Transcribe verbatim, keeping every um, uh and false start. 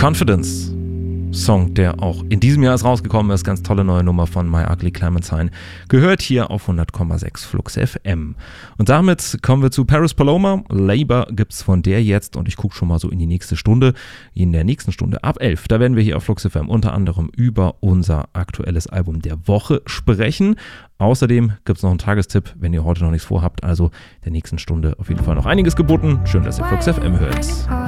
Confidence. Song, der auch in diesem Jahr ist rausgekommen ist. Ganz tolle neue Nummer von My Ugly Clementine. Gehört hier auf hundert Komma sechs Flux F M. Und damit kommen wir zu Paris Paloma. Labor gibt's von der jetzt und ich gucke schon mal so in die nächste Stunde. In der nächsten Stunde ab elf, da werden wir hier auf Flux F M unter anderem über unser aktuelles Album der Woche sprechen. Außerdem gibt's noch einen Tagestipp, wenn ihr heute noch nichts vorhabt. Also in der nächsten Stunde auf jeden Fall noch einiges geboten. Schön, dass ihr Flux F M hört.